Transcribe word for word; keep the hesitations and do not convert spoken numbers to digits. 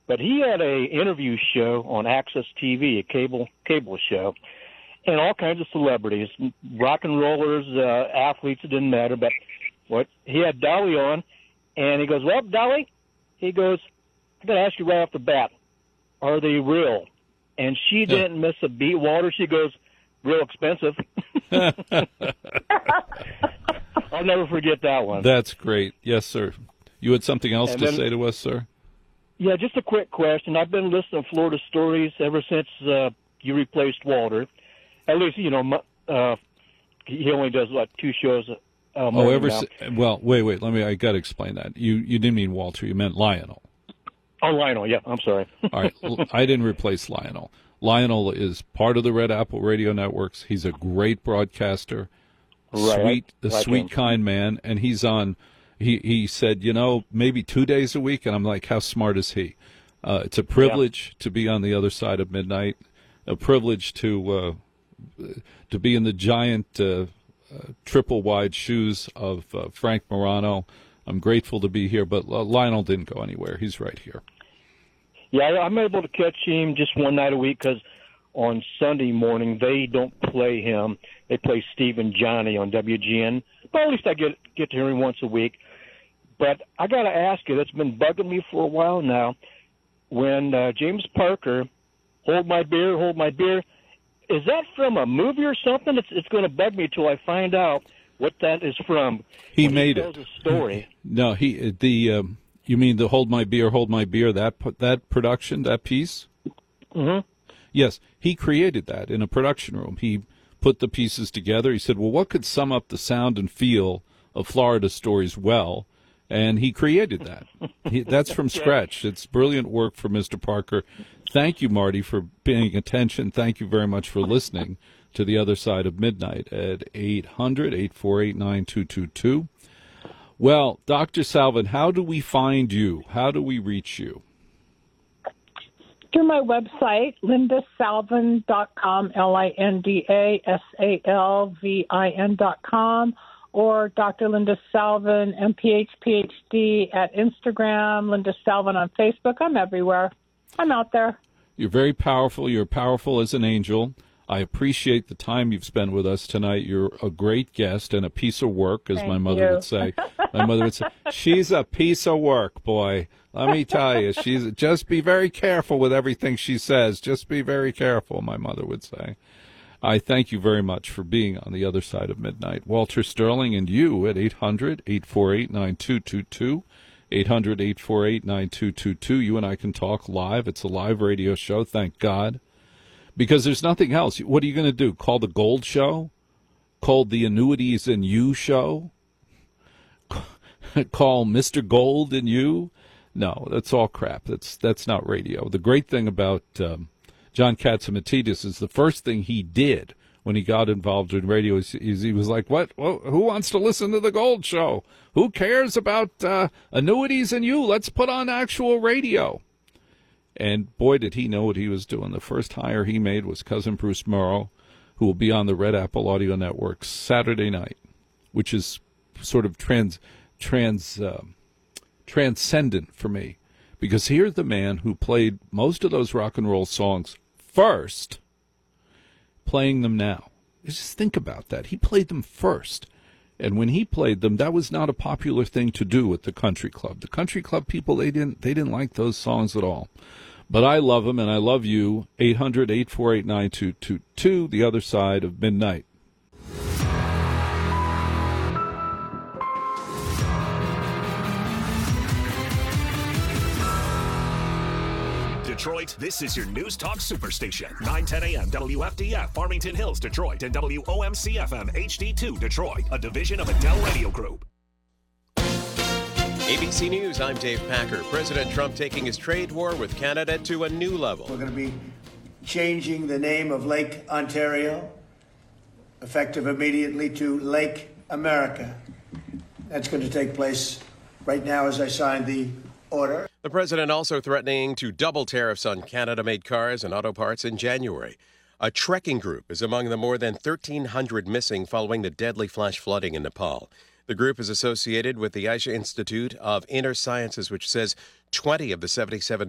But he had a interview show on Access T V, a cable cable show, and all kinds of celebrities, rock and rollers, uh, athletes, it didn't matter. But what he had Dolly on, and he goes, well, Dolly, he goes, I got to ask you right off the bat, are they real? And she didn't miss a beat, Walter. She goes, real expensive. I'll never forget that one. That's great. Yes, sir. You had something else And to then- say to us, sir? Yeah, just a quick question. I've been listening to Florida Stories ever since uh, you replaced Walter. At least, you know, mu- uh, he only does, what, two shows a Oh, morning ever now. si- well, wait, wait. Let me. I got to explain that. You you didn't mean Walter. You meant Lionel. Oh, Lionel, yeah, I'm sorry. All right. L- I didn't replace Lionel. Lionel is part of the Red Apple Radio Networks. He's a great broadcaster, Right, sweet, I a like sweet, him. kind man, and he's on. He he said, you know, maybe two days a week, and I'm like, how smart is he? Uh, it's a privilege to be on the other side of midnight. A privilege to uh, to be in the giant uh, uh, triple wide shoes of uh, Frank Morano. I'm grateful to be here, but uh, Lionel didn't go anywhere. He's right here. Yeah, I'm able to catch him just one night a week because on Sunday morning they don't play him. They play Steve and Johnny on W G N. But at least I get get to hear him once a week. But I got to ask you, that's been bugging me for a while now. When uh, James Parker, hold my beer, hold my beer, is that from a movie or something? It's it's going to bug me till I find out what that is from. He When made he tells it. A story. No, he the um, you mean the Hold My Beer, Hold My Beer that pu- that production, that piece? Mm-hmm. Yes, he created that in a production room. He put the pieces together. He said, "Well, what could sum up the sound and feel of Florida Stories well?" And he created that. He, that's from scratch. It's brilliant work for Mister Parker. Thank you, Marty, for paying attention. Thank you very much for listening to The Other Side of Midnight at eight hundred, eight four eight, nine two two two. Well, Doctor Salvin, how do we find you? How do we reach you? Through my website, linda salvin dot com, L I N D A S A L V I N dot com, or Doctor Linda Salvin, M P H, P H D at Instagram, Linda Salvin on Facebook. I'm everywhere. I'm out there. You're very powerful. You're powerful as an angel. I appreciate the time you've spent with us tonight. You're a great guest and a piece of work, as Thank my mother you. would say. My mother would say, she's a piece of work, boy. Let me tell you, she's just be very careful with everything she says. Just be very careful, my mother would say. I thank you very much for being on the other side of midnight. Walter Sterling and you at eight hundred, eight four eight, nine two two two, eight hundred, eight four eight, nine two two two. You and I can talk live. It's a live radio show, thank God. Because there's nothing else. What are you going to do? Call the Gold Show? Call the Annuities and You Show? Call Mister Gold and You? No, that's all crap. That's that's not radio. The great thing about um, John Katzimatidis is the first thing he did when he got involved in radio is, is he was like, what? Well, who wants to listen to the Gold Show? Who cares about uh, annuities and you? Let's put on actual radio. And boy, did he know what he was doing. The first hire he made was Cousin Bruce Morrow, who will be on the Red Apple Audio Network Saturday night, which is sort of trans, trans, uh, transcendent for me. Because here's the man who played most of those rock and roll songs first, playing them now. Just think about that. He played them first. And when he played them, that was not a popular thing to do at the country club. The country club people, they didn't they didn't like those songs at all. But I love them, and I love you. eight hundred, eight four eight, nine two two two, The Other Side of Midnight. Detroit, this is your News Talk Superstation. nine ten a.m. W F D F, Farmington Hills, Detroit, and W O M C F M H D two, Detroit, a division of Adele Radio Group. A B C News, I'm Dave Packer. President Trump taking his trade war with Canada to a new level. We're going to be changing the name of Lake Ontario, effective immediately, to Lake America. That's going to take place right now as I sign the order. The president also threatening to double tariffs on Canada-made cars and auto parts in January. A trekking group is among the more than thirteen hundred missing following the deadly flash flooding in Nepal. The group is associated with the Asia Institute of Inner Sciences, which says twenty of the seventy-seven